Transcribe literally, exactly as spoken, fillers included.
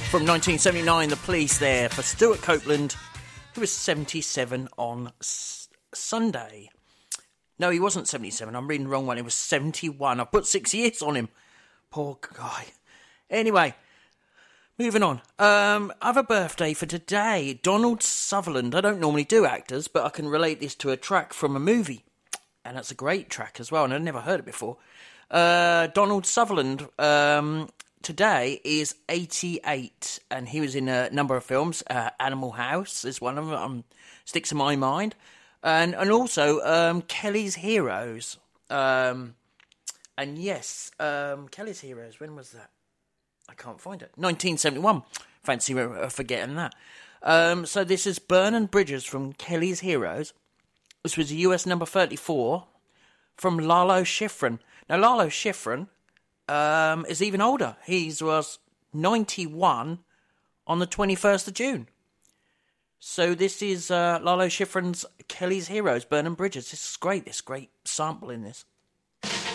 From nineteen seventy-nine, The Police there for Stuart Copeland, who was seventy-seven on s- Sunday. No, he wasn't seventy-seven. I'm reading the wrong one. He was seventy-one. I put six years on him. Poor guy. Anyway, moving on. Um, other birthday for today, Donald Sutherland. I don't normally do actors, but I can relate this to a track from a movie. And that's a great track as well, and I'd never heard it before. Uh, Donald Sutherland um, today is eighty-eight, and he was in a number of films. Uh, Animal House is one of them, um, sticks in my mind. And and also um, Kelly's Heroes. Um, and yes, um, Kelly's Heroes, when was that? I can't find it. nineteen seventy-one. Fancy uh, forgetting that. Um, so this is Vernon Bridges from Kelly's Heroes. This was U S number thirty-four from Lalo Schifrin. Now, Lalo Schifrin um, is even older. He was ninety-one on the twenty-first of June. So this is uh, Lalo Schifrin's Kelly's Heroes, Vernon Bridges. This is great, this great sample in this.